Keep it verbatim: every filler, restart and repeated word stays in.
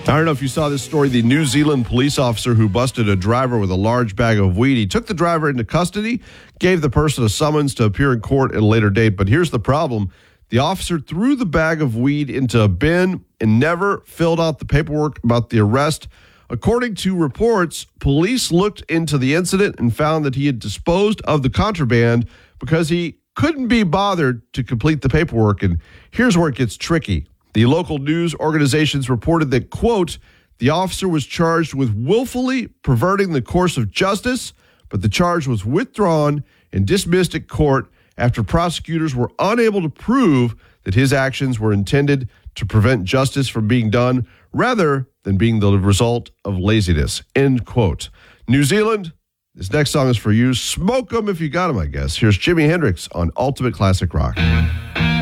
I don't know if you saw this story. The New Zealand police officer who busted a driver with a large bag of weed. He took the driver into custody, gave the person a summons to appear in court at a later date. But here's the problem. The officer threw the bag of weed into a bin and never filled out the paperwork about the arrest. According to reports, police looked into the incident and found that he had disposed of the contraband because he couldn't be bothered to complete the paperwork. And here's where it gets tricky. The local news organizations reported that, quote, the officer was charged with willfully perverting the course of justice, but the charge was withdrawn and dismissed at court after prosecutors were unable to prove that his actions were intended to prevent justice from being done rather than being the result of laziness, end quote. New Zealand, this next song is for you. Smoke 'em if you got 'em, I guess. Here's Jimi Hendrix on Ultimate Classic Rock.